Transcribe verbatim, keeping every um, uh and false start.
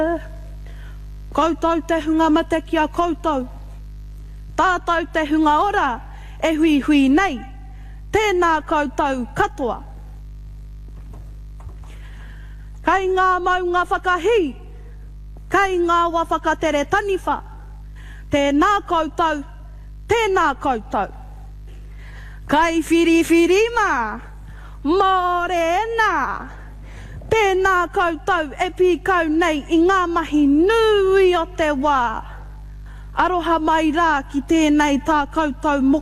Koutou te hunga mate ki a koutou. Tātou te hunga ora e hui hui nei. Tēnā koutou katoa. Kai ngā maunga whakahi. Kai ngā wa whakatere taniwha. Tēnā koutou. Tēnā koutou. Kai whiri whiri mā. Mōrena. Tēnā koutou e pīkau nei i ngā mahi nui o te wā. Aroha mai rā ki tēnei tā koutou moko.